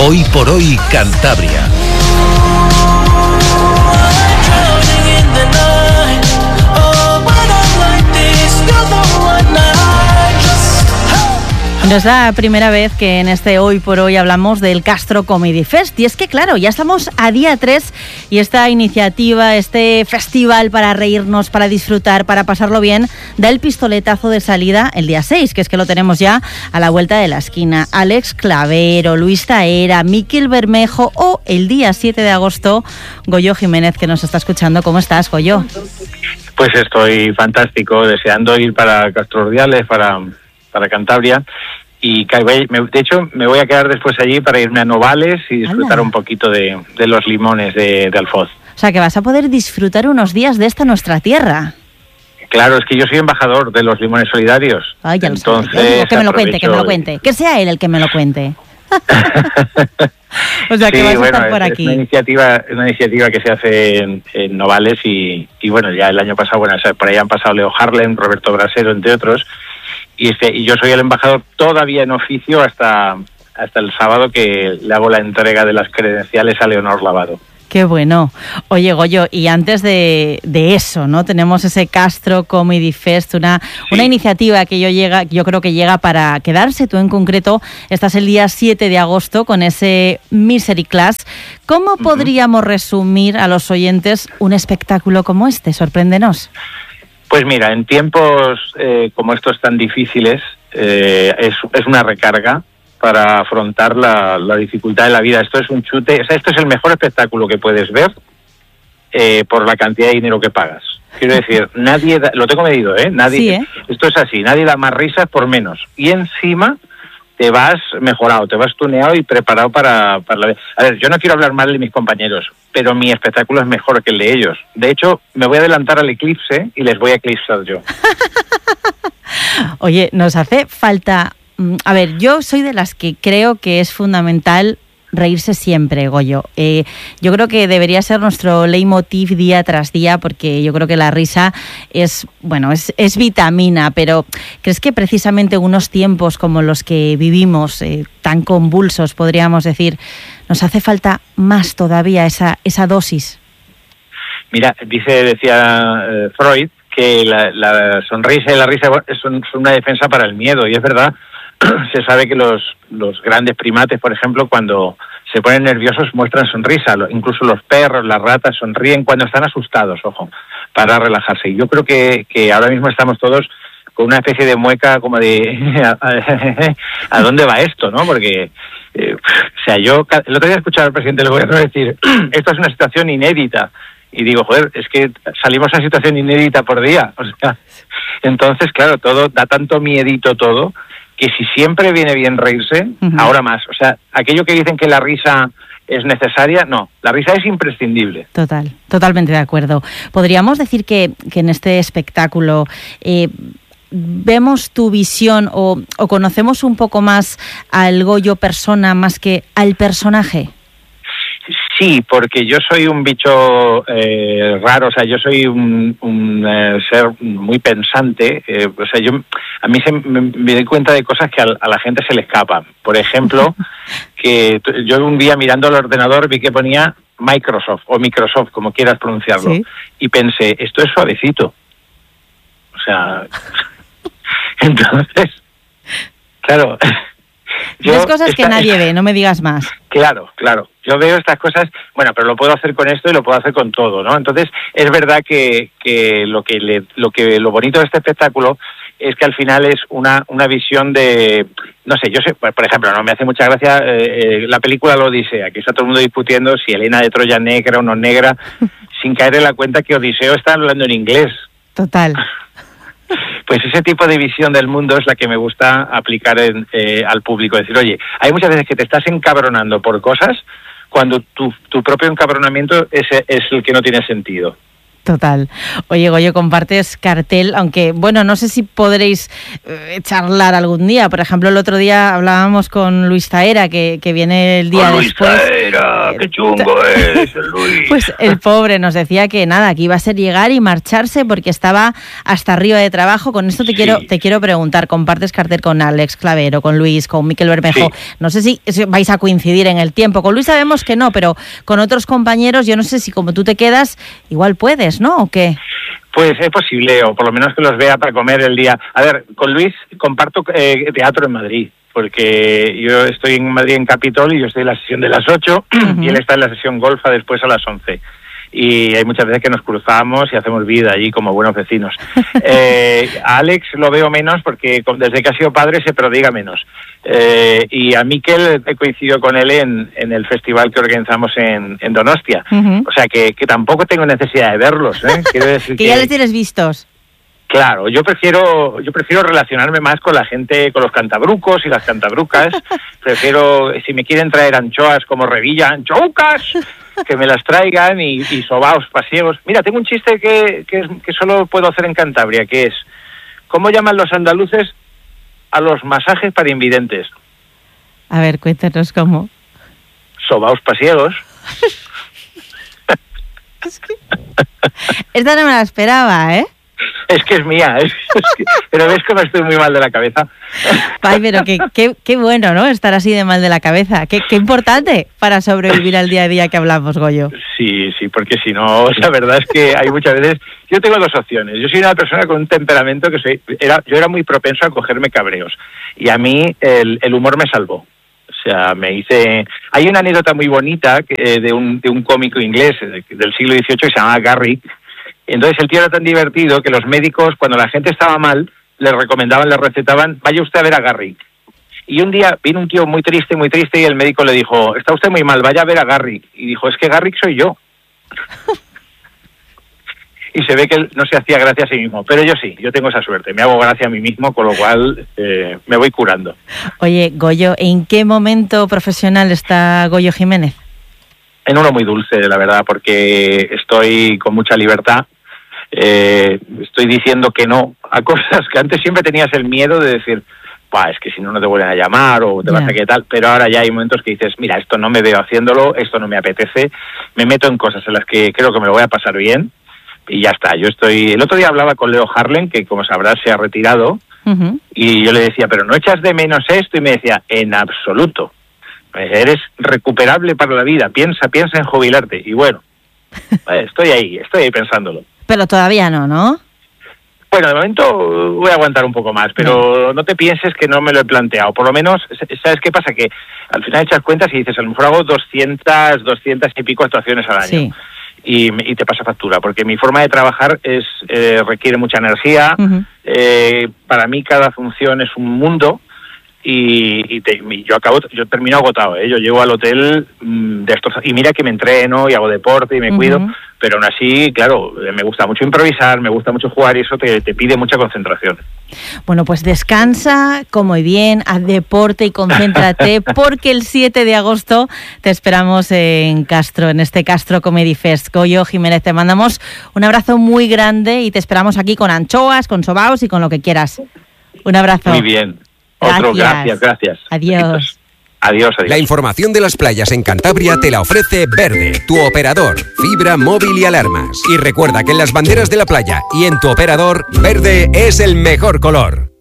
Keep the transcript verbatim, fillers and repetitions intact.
Hoy por hoy Cantabria. No es la primera vez que en este Hoy por Hoy hablamos del Castro Comedy Fest. Y es que, claro, ya estamos a día tres y esta iniciativa, este festival para reírnos, para disfrutar, para pasarlo bien, da el pistoletazo de salida el día seis, que es que lo tenemos ya a la vuelta de la esquina. Alex Clavero, Luis Taera, Miquel Bermejo o el día siete de agosto, Goyo Jiménez, que nos está escuchando. ¿Cómo estás, Goyo? Pues estoy fantástico, deseando ir para Castro Urdiales, para, para Cantabria. Y de hecho me voy a quedar después allí para irme a Novales y disfrutar un poquito de, de los limones de, de Alfoz. O sea, que vas a poder disfrutar unos días de esta nuestra tierra. Claro, es que yo soy embajador de los limones solidarios. Ay, ya Entonces, lo sé. Digo, que me lo cuente, que me lo cuente. Que sea él el que me lo cuente. O sea, que sí, vas a bueno, estar por es, aquí. Es una iniciativa, una iniciativa que se hace en, en Novales y, y bueno, ya el año pasado, bueno, o sea, por ahí han pasado Leo Harlem, Roberto Brasero, entre otros. Y, este, y yo soy el embajador todavía en oficio hasta, hasta el sábado, que le hago la entrega de las credenciales a Leonor Lavado. Qué bueno. Oye, Goyo, y antes de, de eso, ¿no? Tenemos ese Castro Comedy Fest, una, sí. una iniciativa que yo, llega, yo creo que llega para quedarse. Tú en concreto estás el día siete de agosto con ese Misery Class. ¿Cómo uh-huh. podríamos resumir a los oyentes un espectáculo como este? Sorpréndenos. Pues mira, en tiempos eh, como estos tan difíciles, eh, es, es una recarga para afrontar la, la dificultad de la vida. Esto es un chute, o sea, esto es el mejor espectáculo que puedes ver eh, por la cantidad de dinero que pagas. Quiero decir, nadie da, lo tengo medido, ¿eh? Nadie, sí, ¿eh? Esto es así, nadie da más risas por menos. Y encima te vas mejorado, te vas tuneado y preparado para, para la... A ver, yo no quiero hablar mal de mis compañeros, pero mi espectáculo es mejor que el de ellos. De hecho, me voy a adelantar al eclipse y les voy a eclipsar yo. Oye, nos hace falta... A ver, yo soy de las que creo que es fundamental reírse siempre, Goyo. Eh, yo creo que debería ser nuestro leitmotiv día tras día, porque yo creo que la risa es, bueno, es, es vitamina, pero ¿crees que precisamente unos tiempos como los que vivimos, eh, tan convulsos, podríamos decir, nos hace falta más todavía esa, esa dosis? Mira, dice, decía eh, Freud que la, la sonrisa y la risa son, son una defensa para el miedo, y es verdad. Se sabe que los, los grandes primates, por ejemplo, cuando se ponen nerviosos muestran sonrisa. Incluso los perros, las ratas sonríen cuando están asustados, ojo, para relajarse. Y yo creo que, que ahora mismo estamos todos con una especie de mueca como de ¿a dónde va esto? ¿No? Porque, eh, o sea, yo el otro día escuchaba al presidente del gobierno decir, esto es una situación inédita. Y digo, joder, es que salimos a una situación inédita por día. O sea, entonces, claro, todo da tanto miedito todo, que si siempre viene bien reírse, uh-huh. ahora más. O sea, aquello que dicen que la risa es necesaria, no, la risa es imprescindible. Total, totalmente de acuerdo. ¿Podríamos decir que, que en este espectáculo eh, vemos tu visión o, o conocemos un poco más al Goyo persona más que al personaje? Sí, porque yo soy un bicho eh, raro, o sea, yo soy un, un eh, ser muy pensante, eh, o sea, yo a mí se, me, me doy cuenta de cosas que a, a la gente se le escapan. Por ejemplo, que t- yo un día mirando el ordenador vi que ponía Microsoft, o Microsoft, como quieras pronunciarlo, ¿sí? Y pensé, esto es suavecito. O sea, entonces, claro... Yo, Ves cosas esta, que nadie ve, no me digas más. Claro, claro. Yo veo estas cosas, bueno, pero lo puedo hacer con esto y lo puedo hacer con todo, ¿no? Entonces, es verdad que, que lo que le, lo que lo bonito de este espectáculo es que al final es una, una visión de, no sé, yo sé, por ejemplo, no me hace mucha gracia eh, la película La Odisea, que está todo el mundo discutiendo si Helena de Troya es negra o no negra, sin caer en la cuenta que Odiseo está hablando en inglés. Total. Pues ese tipo de visión del mundo es la que me gusta aplicar en, eh, al público. Decir, oye, hay muchas veces que te estás encabronando por cosas cuando tu, tu propio encabronamiento es, es el que no tiene sentido. Total. Oye, Goyo, compartes cartel, aunque, bueno, no sé si podréis eh, charlar algún día. Por ejemplo, el otro día hablábamos con Luis Zaera, que, que viene el día ¡Oh, después. Luis Zaera! ¡Qué chungo es el Luis! Pues el pobre nos decía que nada, que iba a ser llegar y marcharse porque estaba hasta arriba de trabajo. Con esto te, sí. quiero, te quiero preguntar, compartes cartel con Alex Clavero, con Luis, con Miquel Bermejo. Sí. No sé si vais a coincidir en el tiempo. Con Luis sabemos que no, pero con otros compañeros, yo no sé si como tú te quedas, igual puedes, ¿no? ¿O qué? Pues es posible, o por lo menos que los vea para comer el día. A ver, con Luis comparto eh, teatro en Madrid, porque yo estoy en Madrid en Capitol y yo estoy en la sesión de las ocho uh-huh. y él está en la sesión golfa después a las once. Y hay muchas veces que nos cruzamos y hacemos vida allí como buenos vecinos. Eh, a Alex lo veo menos porque desde que ha sido padre se prodiga menos. Eh, y a Miquel he coincidido con él en, en el festival que organizamos en, en Donostia. Uh-huh. O sea que, que tampoco tengo necesidad de verlos, ¿eh? Quiero decir que, que ya les tienes vistos. Claro, yo prefiero yo prefiero relacionarme más con la gente, con los cantabrucos y las cantabrucas. Prefiero, si me quieren traer anchoas como Revilla, anchoucas, que me las traigan y, y sobaos pasiegos. Mira, tengo un chiste que, que, que solo puedo hacer en Cantabria, que es, ¿cómo llaman los andaluces a los masajes para invidentes? A ver, cuéntanos cómo. Sobaos pasiegos. Es que... Esta no me la esperaba, ¿eh? Es que es mía, es, es que, pero ves que no estoy muy mal de la cabeza. Ay, pero qué, qué, qué bueno, ¿no? Estar así de mal de la cabeza. Qué, qué importante para sobrevivir al día a día que hablamos, Goyo. Sí, sí, porque si no, la verdad es que hay muchas veces... Yo tengo dos opciones. Yo soy una persona con un temperamento que soy... Era, yo era muy propenso a cogerme cabreos. Y a mí el, el humor me salvó. O sea, me hice... Hay una anécdota muy bonita que, de, un, de un cómico inglés del siglo dieciocho que se llama Garrick. Entonces el tío era tan divertido que los médicos, cuando la gente estaba mal, le recomendaban, le recetaban, vaya usted a ver a Garrick. Y un día vino un tío muy triste, muy triste, y el médico le dijo, está usted muy mal, vaya a ver a Garrick. Y dijo, es que Garrick soy yo. Y se ve que él no se hacía gracia a sí mismo, pero yo sí, yo tengo esa suerte, me hago gracia a mí mismo, con lo cual eh, me voy curando. Oye, Goyo, ¿en qué momento profesional está Goyo Jiménez? En uno muy dulce, la verdad, porque estoy con mucha libertad. Eh, estoy diciendo que no a cosas que antes siempre tenías el miedo de decir, bah, es que si no, no te vuelven a llamar o te yeah. vas a qué tal, pero ahora ya hay momentos que dices, mira, esto no me veo haciéndolo, esto no me apetece, me meto en cosas en las que creo que me lo voy a pasar bien y ya está. Yo estoy... El otro día hablaba con Leo Harlem, que como sabrás se ha retirado, uh-huh. y yo le decía, pero ¿no echas de menos esto? Y me decía, en absoluto. Eres recuperable para la vida, piensa, piensa en jubilarte. Y bueno, estoy ahí, estoy ahí pensándolo. Pero todavía no, ¿no? Bueno, de momento voy a aguantar un poco más, pero no, no te pienses que no me lo he planteado. Por lo menos, ¿sabes qué pasa? Que al final echas cuentas y dices, a lo mejor hago doscientas, doscientas y pico actuaciones al año. Sí. Y, y te pasa factura, porque mi forma de trabajar es eh, requiere mucha energía. Uh-huh. Eh, para mí cada función es un mundo. Y, y, te, y yo acabo yo termino agotado, ¿eh? Yo llego al hotel mmm, destrozado, y mira que me entreno y hago deporte y me uh-huh. cuido, pero aún así, claro, me gusta mucho improvisar, me gusta mucho jugar y eso te, te pide mucha concentración. Bueno, pues descansa, come bien, haz deporte y concéntrate, porque el siete de agosto te esperamos en Castro, en este Castro Comedy Fest. Goyo Jiménez, te mandamos un abrazo muy grande y te esperamos aquí con anchoas, con sobaos y con lo que quieras. Un abrazo. Muy bien. Otro, gracias, gracias. Adiós. Adiós, adiós. La información de las playas en Cantabria te la ofrece Verde, tu operador, fibra móvil y alarmas. Y recuerda que en las banderas de la playa y en tu operador, verde es el mejor color.